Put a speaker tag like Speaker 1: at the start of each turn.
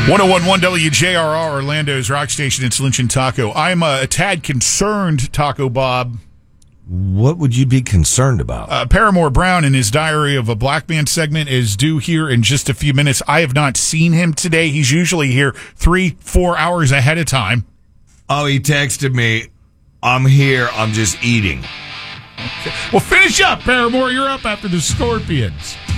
Speaker 1: 1011 WJRR, Orlando's rock station. It's Lynch and Taco. I'm a tad concerned, Taco Bob.
Speaker 2: What would you be concerned about?
Speaker 1: Paramore Brown in his Diary of a Black Man segment is due here in just a few minutes. I have not seen him today. He's usually here 3-4 hours ahead of time.
Speaker 2: Oh, he texted me, I'm here, I'm just eating.
Speaker 1: Okay. Well, finish up, Paramore. You're up after the Scorpions.